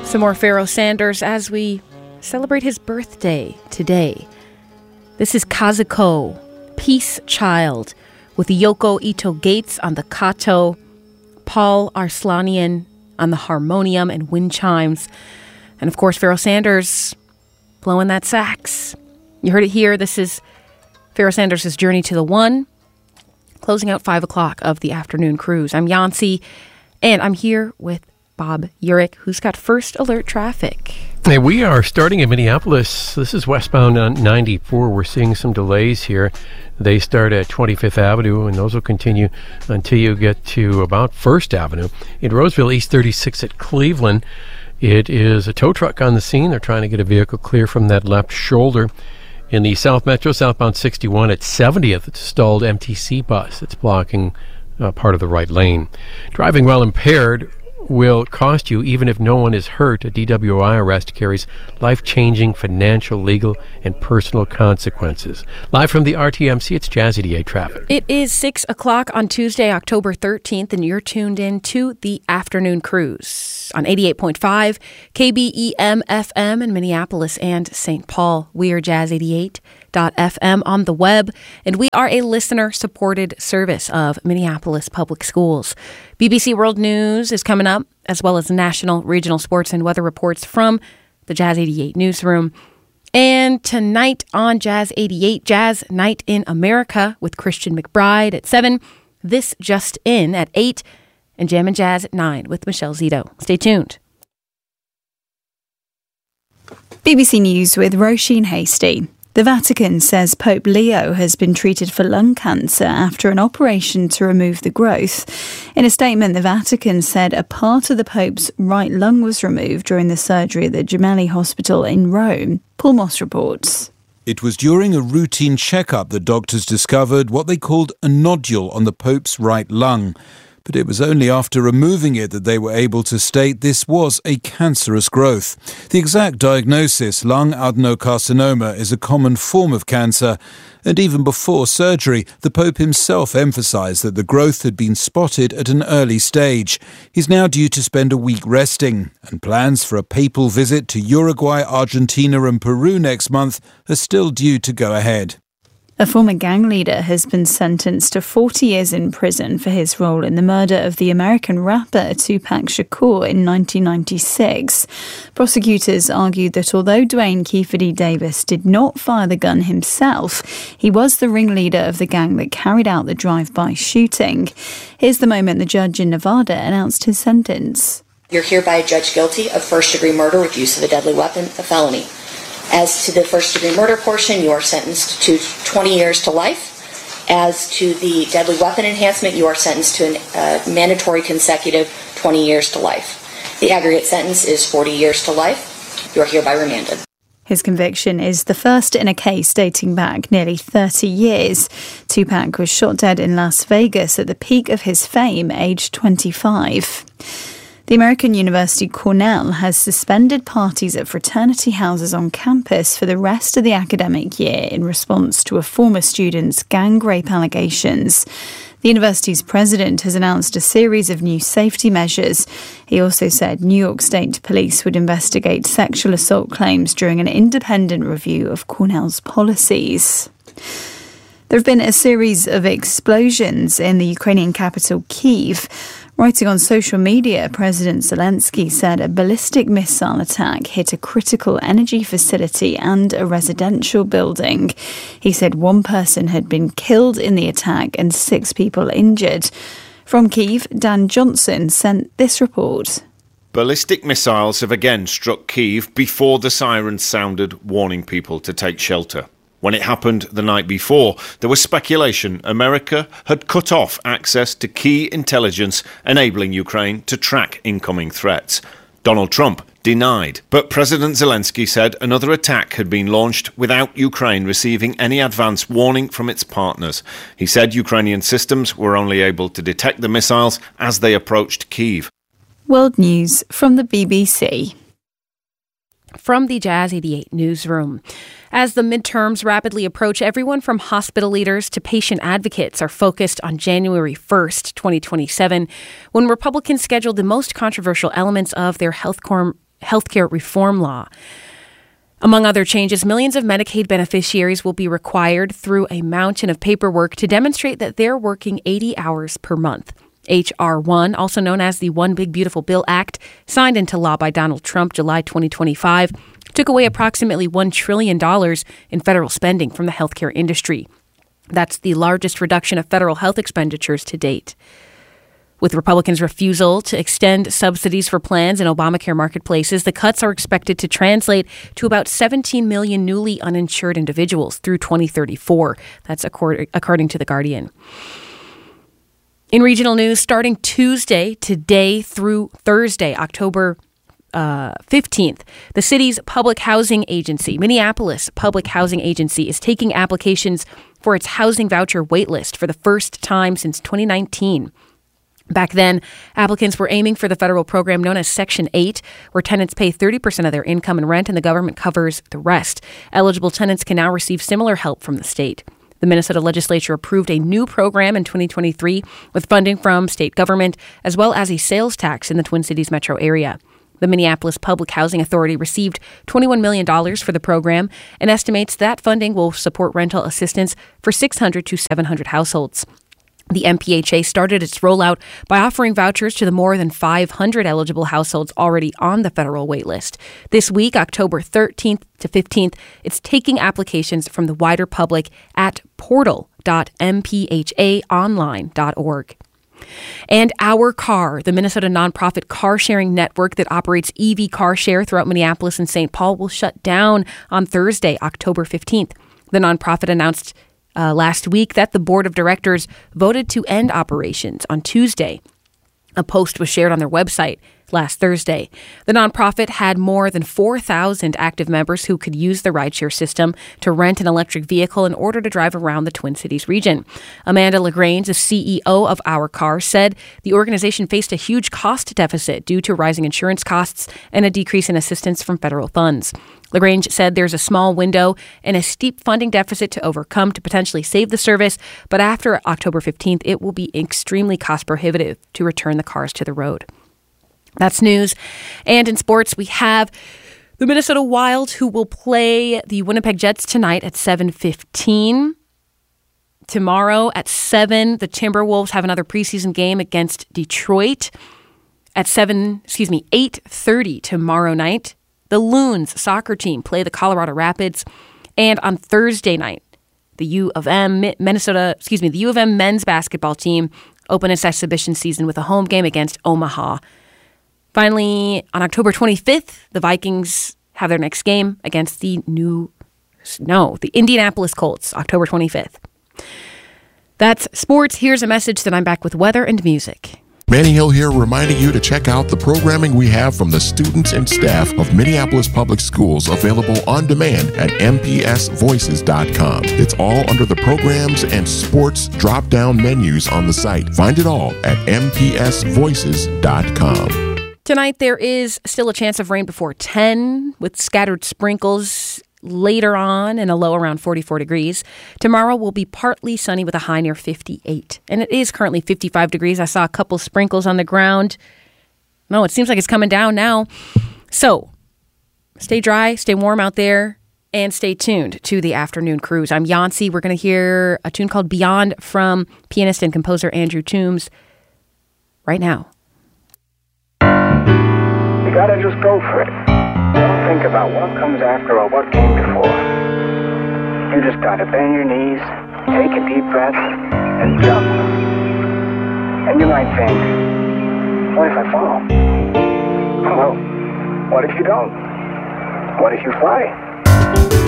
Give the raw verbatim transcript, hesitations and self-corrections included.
Some more Pharoah Sanders as we celebrate his birthday today. This is Kazuko, Peace Child, with Yoko Ito Gates on the kato, Paul Arslanian on the harmonium and wind chimes, and of course Pharoah Sanders blowing that sax. You heard it here. This is Pharoah Sanders' Journey to the One, closing out five o'clock of the afternoon cruise. I'm Yancy, and I'm here with Bob Urich, who's got first alert traffic. Hey, we are starting in Minneapolis. This is westbound on ninety-four. We're seeing some delays here. They start at twenty-fifth Avenue, and those will continue until you get to about First Avenue. In Roseville, East thirty-six at Cleveland, it is a tow truck on the scene. They're trying to get a vehicle clear from that left shoulder. In the South Metro, southbound sixty-one at seventieth, it's a stalled M T C bus. It's blocking uh, part of the right lane. Driving while impaired will cost you, even if no one is hurt. A D W I arrest carries life-changing financial, legal, and personal consequences. Live from the R T M C, it's Jazz eighty-eight traffic. It is six o'clock on Tuesday, October thirteenth, and you're tuned in to the Afternoon Cruise on eighty-eight point five K B E M F M in Minneapolis and Saint Paul. We are Jazz eighty-eight dot f m on the web, and we are a listener-supported service of Minneapolis Public Schools. B B C World News is coming up, as well as national, regional sports and weather reports from the Jazz eighty-eight newsroom. And tonight on Jazz eighty-eight, Jazz Night in America with Christian McBride at seven, This Just In at eight, and Jam and Jazz at nine with Michelle Zito. Stay tuned. B B C News with Roisin Hasty. The Vatican says Pope Leo has been treated for lung cancer after an operation to remove the growth. In a statement, the Vatican said a part of the Pope's right lung was removed during the surgery at the Gemelli Hospital in Rome. Paul Moss reports. It was during a routine checkup that doctors discovered what they called a nodule on the Pope's right lung. But it was only after removing it that they were able to state this was a cancerous growth. The exact diagnosis, lung adenocarcinoma, is a common form of cancer. And even before surgery, the Pope himself emphasised that the growth had been spotted at an early stage. He's now due to spend a week resting, and plans for a papal visit to Uruguay, Argentina and Peru next month are still due to go ahead. A former gang leader has been sentenced to forty years in prison for his role in the murder of the American rapper Tupac Shakur in nineteen ninety-six. Prosecutors argued that although Dwayne Keefer Davis did not fire the gun himself, he was the ringleader of the gang that carried out the drive-by shooting. Here's the moment the judge in Nevada announced his sentence. You're hereby judged guilty of first-degree murder with use of a deadly weapon, a felony. As to the first-degree murder portion, you are sentenced to twenty years to life. As to the deadly weapon enhancement, you are sentenced to a uh, mandatory consecutive twenty years to life. The aggregate sentence is forty years to life. You are hereby remanded. His conviction is the first in a case dating back nearly thirty years. Tupac was shot dead in Las Vegas at the peak of his fame, aged twenty-five. The American University Cornell has suspended parties at fraternity houses on campus for the rest of the academic year in response to a former student's gang rape allegations. The university's president has announced a series of new safety measures. He also said New York State Police would investigate sexual assault claims during an independent review of Cornell's policies. There have been a series of explosions in the Ukrainian capital, Kyiv. Writing on social media, President Zelensky said a ballistic missile attack hit a critical energy facility and a residential building. He said one person had been killed in the attack and six people injured. From Kyiv, Dan Johnson sent this report. Ballistic missiles have again struck Kyiv before the sirens sounded, warning people to take shelter. When it happened the night before, there was speculation America had cut off access to key intelligence, enabling Ukraine to track incoming threats. Donald Trump denied, but President Zelensky said another attack had been launched without Ukraine receiving any advance warning from its partners. He said Ukrainian systems were only able to detect the missiles as they approached Kyiv. World News from the B B C. From the Jazz eighty-eight newsroom. As the midterms rapidly approach, everyone from hospital leaders to patient advocates are focused on January first, twenty twenty-seven, when Republicans scheduled the most controversial elements of their health healthcare reform law. Among other changes, millions of Medicaid beneficiaries will be required through a mountain of paperwork to demonstrate that they're working eighty hours per month. H R one, also known as the One Big Beautiful Bill Act, signed into law by Donald Trump July twenty twenty-five, took away approximately one trillion dollars in federal spending from the healthcare industry. That's the largest reduction of federal health expenditures to date. With Republicans' refusal to extend subsidies for plans in Obamacare marketplaces, the cuts are expected to translate to about seventeen million newly uninsured individuals through twenty thirty-four. That's according to The Guardian. In regional news, starting Tuesday, today through Thursday, October uh, fifteenth, the city's public housing agency, Minneapolis Public Housing Agency, is taking applications for its housing voucher waitlist for the first time since twenty nineteen. Back then, applicants were aiming for the federal program known as Section eight, where tenants pay thirty percent of their income in rent and the government covers the rest. Eligible tenants can now receive similar help from the state. The Minnesota legislature approved a new program in twenty twenty-three with funding from state government, as well as a sales tax in the Twin Cities metro area. The Minneapolis Public Housing Authority received twenty-one million dollars for the program and estimates that funding will support rental assistance for six hundred to seven hundred households. The M P H A started its rollout by offering vouchers to the more than five hundred eligible households already on the federal waitlist. This week, October thirteenth to fifteenth, it's taking applications from the wider public at portal dot m p h a online dot org. And Our Car, the Minnesota nonprofit car-sharing network that operates E V car share throughout Minneapolis and Saint Paul, will shut down on Thursday, October fifteenth. The nonprofit announced Uh, last week that the board of directors voted to end operations on Tuesday. A post was shared on their website last Thursday. The nonprofit had more than four thousand active members who could use the rideshare system to rent an electric vehicle in order to drive around the Twin Cities region. Amanda LaGrange, the C E O of Our Car, said the organization faced a huge cost deficit due to rising insurance costs and a decrease in assistance from federal funds. LaGrange said there's a small window and a steep funding deficit to overcome to potentially save the service, but after October fifteenth, it will be extremely cost prohibitive to return the cars to the road. That's news. And in sports, we have the Minnesota Wild, who will play the Winnipeg Jets tonight at seven fifteen. Tomorrow at seven, the Timberwolves have another preseason game against Detroit. At seven, excuse me, eight thirty tomorrow night, the Loons soccer team play the Colorado Rapids. And on Thursday night, the U of M, Minnesota, excuse me, the U of M men's basketball team open its exhibition season with a home game against Omaha. Finally, on October twenty-fifth, the Vikings have their next game against the new, no, the Indianapolis Colts, October twenty-fifth. That's sports. Here's a message that I'm back with weather and music. Manny Hill here, reminding you to check out the programming we have from the students and staff of Minneapolis Public Schools, available on demand at m p s voices dot com. It's all under the programs and sports drop-down menus on the site. Find it all at m p s voices dot com. Tonight, there is still a chance of rain before ten, with scattered sprinkles later on and a low around forty-four degrees. Tomorrow will be partly sunny with a high near fifty-eight. And it is currently fifty-five degrees. I saw a couple sprinkles on the ground. No, it seems like it's coming down now. So stay dry, stay warm out there, and stay tuned to the afternoon cruise. I'm Yancey. We're going to hear a tune called Beyond from pianist and composer Andrew Toombs right now. You gotta just go for it. Don't think about what comes after or what came before. You just gotta bend your knees, take a deep breath, and jump. And you might think, what if I fall? Well, what if you don't? What if you fly?